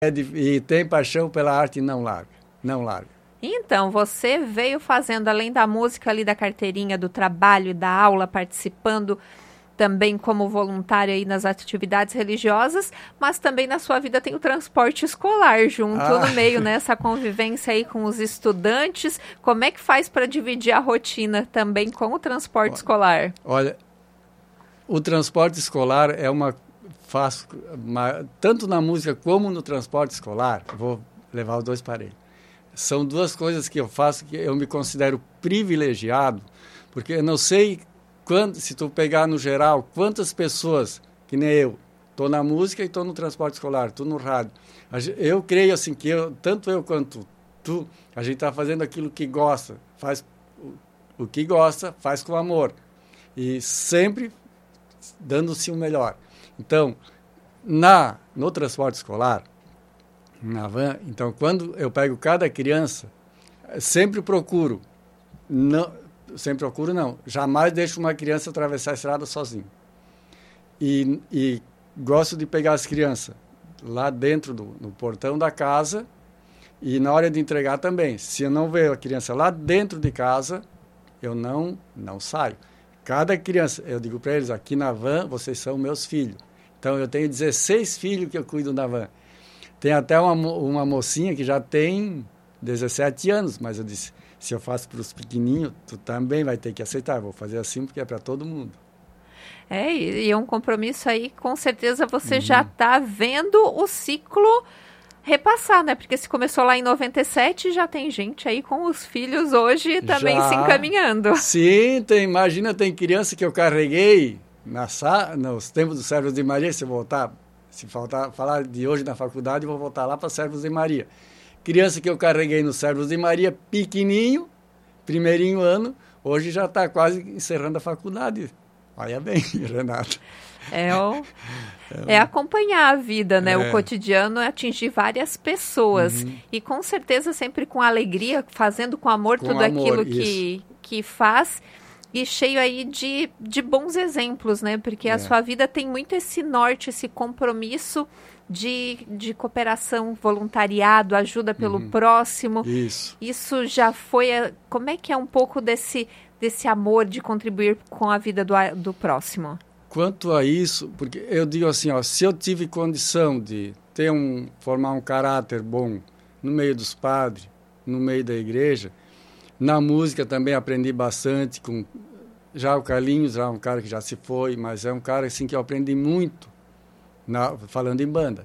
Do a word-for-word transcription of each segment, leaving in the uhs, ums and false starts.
e tem paixão pela arte e não larga, não larga. Então, você veio fazendo, além da música ali, da carteirinha, do trabalho e da aula, participando também como voluntário aí nas atividades religiosas, mas também na sua vida tem o transporte escolar junto ah. no meio, né? Essa convivência aí com os estudantes. Como é que faz para dividir a rotina também com o transporte olha, escolar? Olha, o transporte escolar é uma... Faço, uma, tanto na música como no transporte escolar, vou levar os dois parelhos. São duas coisas que eu faço que eu me considero privilegiado, porque eu não sei... Quando, se tu pegar no geral, quantas pessoas, que nem eu, estou na música e estou no transporte escolar, estou no rádio. Eu creio assim que eu, tanto eu quanto tu, a gente está fazendo aquilo que gosta, faz o, o que gosta, faz com amor. E sempre dando-se o melhor. Então, na, no transporte escolar, na van, então quando eu pego cada criança, sempre procuro... não Sempre procuro, não. Jamais deixo uma criança atravessar a estrada sozinho. E, e gosto de pegar as crianças lá dentro do no portão da casa e na hora de entregar também. Se eu não ver a criança lá dentro de casa, eu não, não saio. Cada criança, eu digo para eles, aqui na van, vocês são meus filhos. Então, eu tenho dezesseis filhos que eu cuido da van. Tem até uma, uma mocinha que já tem dezessete anos, mas eu disse... Se eu faço para os pequenininhos, tu também vai ter que aceitar. Eu vou fazer assim porque é para todo mundo. É, e é um compromisso aí, com certeza você uhum. já está vendo o ciclo repassar, né? Porque se começou lá em noventa e sete, já tem gente aí com os filhos hoje também já, se encaminhando. Sim, tem, imagina, tem criança que eu carreguei na, nos tempos dos Servos de Maria. Se eu voltar, se faltar falar de hoje na faculdade, eu vou voltar lá para Servos de Maria. Criança que eu carreguei no Servos de Maria, pequenininho, primeirinho ano, hoje já está quase encerrando a faculdade. Olha bem, Renato. É, o, é acompanhar a vida, né? É. O cotidiano é atingir várias pessoas. Uhum. E com certeza sempre com alegria, fazendo com amor com tudo amor, aquilo que, que faz. E cheio aí de, de bons exemplos, né? Porque é. a sua vida tem muito esse norte, esse compromisso de, de cooperação, voluntariado, ajuda pelo uhum. próximo. Isso. Isso já foi... Como é que é um pouco desse, desse amor de contribuir com a vida do, do próximo? Quanto a isso, porque eu digo assim, ó, se eu tive condição de ter um, formar um caráter bom no meio dos padres, no meio da igreja, na música também aprendi bastante com... Já o Carlinhos é um cara que já se foi, mas é um cara assim, que eu aprendi muito, na, falando em banda.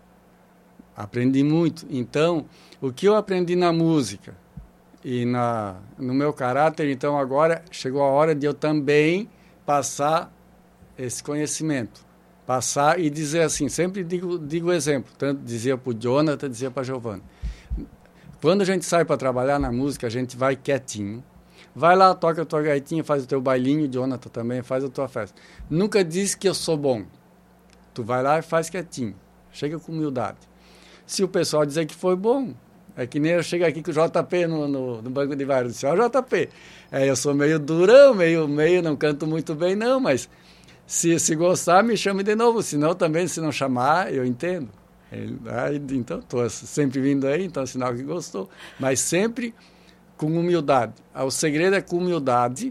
Aprendi muito. Então, o que eu aprendi na música e na, no meu caráter, então agora chegou a hora de eu também passar esse conhecimento. Passar e dizer assim, sempre digo, digo exemplo, tanto dizia para o Jonathan, dizia para a Giovana. Quando a gente sai para trabalhar na música, a gente vai quietinho. Vai lá, toca a tua gaitinha, faz o teu bailinho, Jonathan também, faz a tua festa. Nunca diz que eu sou bom. Tu vai lá e faz quietinho. Chega com humildade. Se o pessoal dizer que foi bom, é que nem eu chego aqui com o J P no, no, no banco de vários. Disse, ó, J P, é, eu sou meio durão, meio, meio, não canto muito bem não, mas se, se gostar, me chame de novo. Senão também, se não chamar, eu entendo. Ele, aí, então, estou sempre vindo aí, então é sinal que gostou. Mas sempre com humildade. O segredo é com humildade.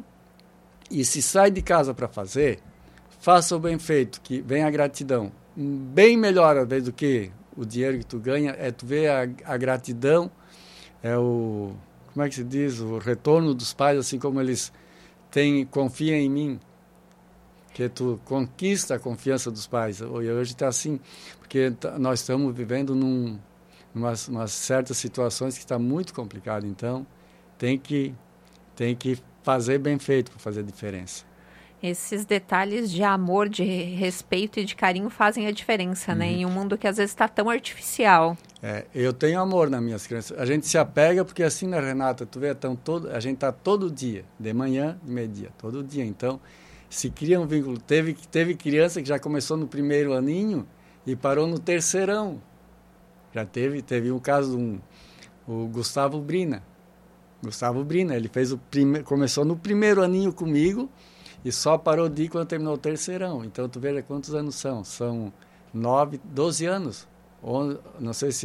E se sai de casa para fazer, faça o bem feito, que vem a gratidão. Bem melhor, às vezes, do que o dinheiro que tu ganha, é tu ver a, a gratidão, é o, como é que se diz, o retorno dos pais, assim como eles têm, confiam em mim. Que tu conquista a confiança dos pais. E hoje está assim, porque nós estamos vivendo num, umas, umas certas situações que está muito complicado. Então, tem que, tem que fazer bem feito para fazer diferença. Esses detalhes de amor, de respeito e de carinho fazem a diferença, uhum. né? Em um mundo que às vezes está tão artificial. É, eu tenho amor nas minhas crianças. A gente se apega porque assim, né, Renata? Tu vê, tão todo, a gente está todo dia, de manhã e meio-dia, todo dia. Então, se cria um vínculo. Teve, teve criança que já começou no primeiro aninho e parou no terceirão. Já teve, teve um caso, um, o Gustavo Brina. Gustavo Brina, ele fez o prime, começou no primeiro aninho comigo e só parou de ir quando terminou o terceirão. Então, tu veja quantos anos são. São nove, doze anos. não sei se